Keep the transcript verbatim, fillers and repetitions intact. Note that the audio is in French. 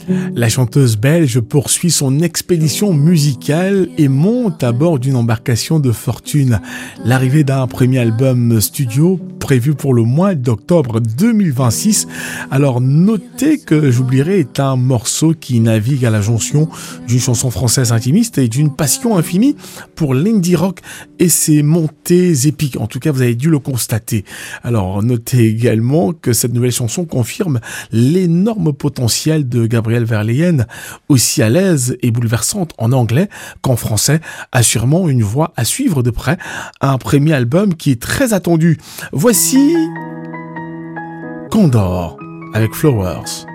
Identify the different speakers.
Speaker 1: La chanteuse belge poursuit son expédition musicale et monte à bord d'une embarcation de fortune. L'arrivée d'un premier album studio prévu pour le mois d'octobre deux mille vingt-six. Alors notez que J'oublierai est un morceau qui navigue à la jonction d'une chanson française intimiste et d'une passion infinie pour l'indie rock et ses montées épiques. En tout cas, vous avez dû le constater. Alors notez également que cette nouvelle chanson confirme l'énorme potentiel de Gabrielle Verlaine, aussi à l'aise et bouleversante en anglais qu'en français, assurément une voix à suivre de près, un premier album qui est très attendu. Voici Condor avec Flowers.